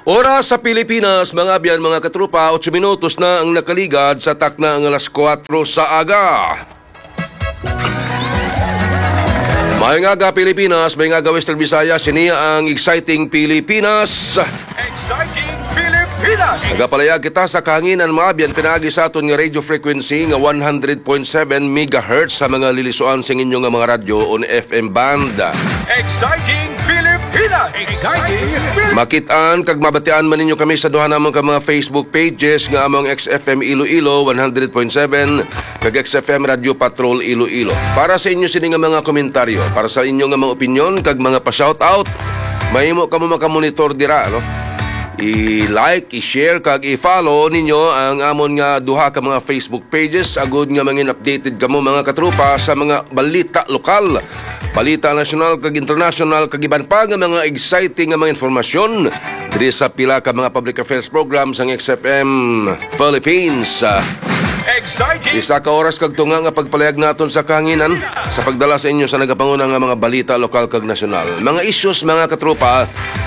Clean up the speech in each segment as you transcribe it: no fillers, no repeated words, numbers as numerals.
Oras sa Pilipinas, mga biyan, mga katrupa, 8 minutos na ang nakaligad sa takna ang alas 4 sa aga. May nga Pilipinas, may nga Western Visayas, siniya ang Exciting Pilipinas. Exciting Pilipinas! Nagapalayag kita sa kahanginan mga biyan, pinagi sa aton nga radio frequency nga 100.7 MHz sa mga lilisuan sa inyong mga radyo on FM band. Exciting Pilipinas! Exciting Pilipinas! Makitaan kag mabatian man ninyo kami sa duha namang ka mga Facebook pages nga among XFM Iloilo 100.7 kag XFM Radio Patrol Iloilo. Para sa inyo sini nga mga komentaryo, para sa inyo nga mga opinion kag mga pa-shoutout, mahimo kamo makamonitor dira, no? I-like, i-share kag i-follow ninyo ang amon nga duha ka mga Facebook pages agud nga mangin updated kamo mga katrupa sa mga balita lokal, balita nasyonal kag international kag iban pa nga mga exciting nga mga informasyon diri sa pila ka mga public affairs programs ang XFM Philippines. Exciting! Isa ka oras kag tunga nga pagpalayag naton sa kahanginan sa pagdala sa inyo sa nagapanguna nga mga balita lokal kag nasyonal. Mga issues mga katrupa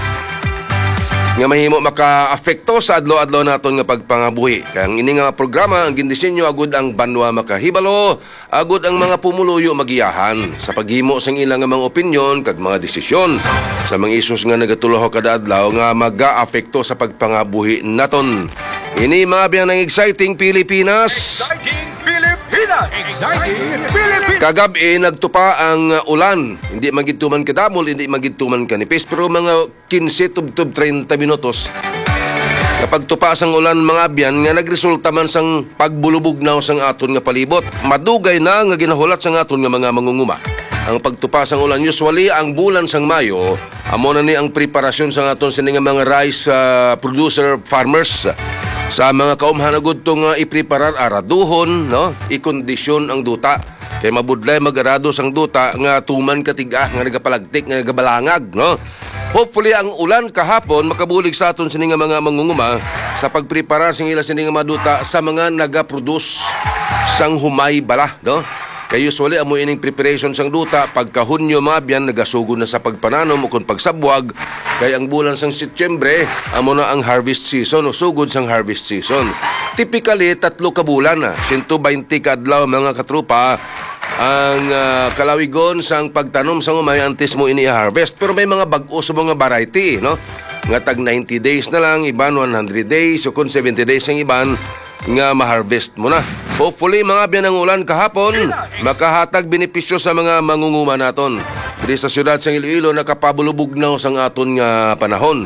nga mahimo maka-afekto sa adlaw-adlaw naton nga pagpangabuhi. Kaya ang ini nga programa ang gindisenyo agud ang banwa makahibalo, agud ang mga pumuluyo magiyahan sa paghimo sang ilang nga mga opinyon kag mga desisyon sa mga issues nga nagatuluho kada adlaw nga maga-afekto sa pagpangabuhi naton. Ini mabiyan ng Exciting Pilipinas. Exciting Pilipinas! Exciting Pilipinas! Kagabi nagtupa ang ulan. Hindi magituman kadamol, hindi magituman kanipis, pero mga 15 tub 30 minutos. Kapag tupa sang ulan mga biyan nga nagresulta man sang pagbulubugnaw sang aton nga palibot. Madugay na nga ginahulat sang aton nga mga mangunguma. Ang pagtupa sang ulan usually ang bulan sang Mayo, amo na ni ang preparasyon sang aton sini nga mga rice producer farmers. Sa mga kaumhanagod itong ipreparar araduhon, no? Ikondisyon ang duta. Kaya mabudlay mag-arado sang duta nga tuman katiga, nga nagapalagtik, nga nagabalangag, no? Hopefully ang ulan kahapon makabulig sa aton sini nga mga mangunguma sa pagpreparar sing ila sini nga maduta sa mga nagaproduce sang humay bala, no? Kaya usually amo ining preparation sang duta pagkahunyo mabyan nagasugod na sa pagpananom o kung pagsabwag. Kaya ang bulan sang Setyembre amo na ang harvest season o sugod sang harvest season. Typically 3 ka bulan na 120 ka adlaw mga katrupa ang kalawigon sang pagtanom sang umay antes mo ini harvest. Pero may mga bag-o sa mga variety, no? Nga tag 90 days na lang, iban 100 days o kung 70 days ang iban nga ma-harvest mo na. Hopefully mga biyan ng ulan kahapon makahatag benepisyo sa mga mangunguma naton. Diri sa siyudad sang Iloilo nakapabulubugnaw sang aton nga panahon.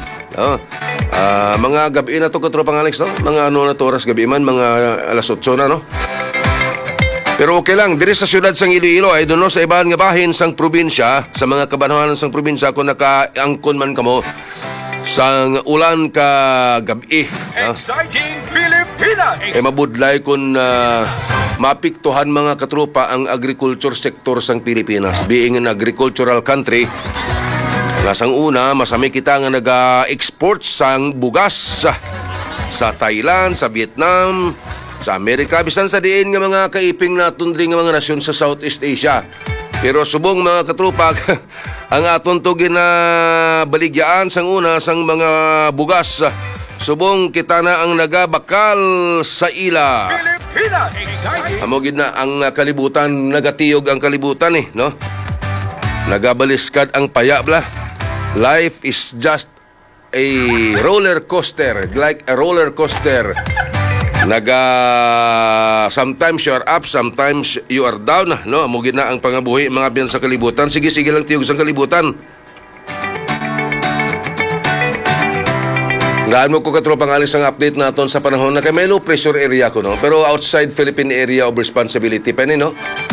Mga gabi na to katropang Alex, no? Mga ano na to oras gabi man, mga alas 8 na, no? Pero okay lang, diri sa siyudad sang Iloilo ay doon sa ibahan nga bahin sang probinsya, sa mga kabanahanan sang probinsya kung nakaangkon man kamo sang ulan ka gabi. Exciting Pilipinas! Mabudlay kung mapiktuhan mga katrupa ang agriculture sector sang Pilipinas. Being an agricultural country, nasang una, masami kita nga nag-export sang bugas sa Thailand, sa Vietnam, sa Amerika, bisan sa diin nga mga kaiping naton diri nga mga nasyon sa Southeast Asia. Pero subong mga katrupa, ang aton to ginabaligyaan sang una sang mga bugas, subong kita na ang nagabakal sa ila. Pilipinas! Exciting! Amo gid na ang kalibutan, nagatiyog ang kalibutan no? Nagabaliskad ang paya bla. Life is just a roller coaster, like a roller coaster. Sometimes you are up, sometimes you are down, no? Amo gid na ang pangabuhi mga biyan sa kalibutan. Sige lang tiyog sa kalibutan. Gaan mo ko katropang alis ang update naton sa panahon na kay may low pressure area ko, no? Pero outside Philippine area of responsibility pa ni, no?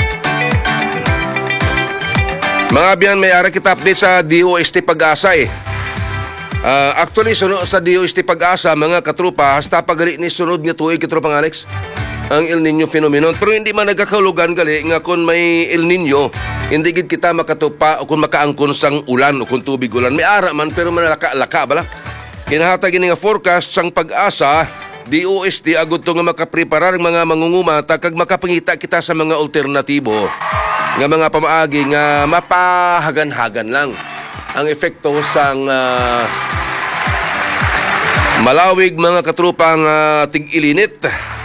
Mga biyan, may ara kita update sa DOST Pag-asa Actually, sa DOST Pag-asa, mga katrupa, hasta pagali ni sunod nga tuig katropang Alex, ang El Nino phenomenon. Pero hindi man nagkakalugan gali nga kung may El Nino, hindi gid kita makatupa o kung makaangkon sang ulan o kung tubig ulan. May ara man, pero manalaka-laka bala. Kinahatag ini nga forecast sang Pag-asa, DOST agud to nga makapreparar mga mangunguma kag makapangita kita sa mga alternatibo nga mga pamaagi nga mapahagan-hagan lang ang epekto sang Malawig mga katrupang tig-ilinit.